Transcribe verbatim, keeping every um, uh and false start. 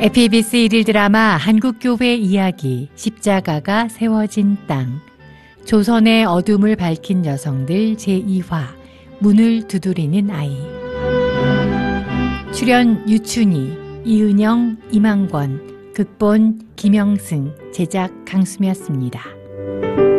에프이비씨 일일 드라마 한국교회 이야기 십자가가 세워진 땅, 조선의 어둠을 밝힌 여성들 제이 화 문을 두드리는 아이. 출연 유춘희, 이은영, 이망권, 극본 김영승, 제작 강수미였습니다.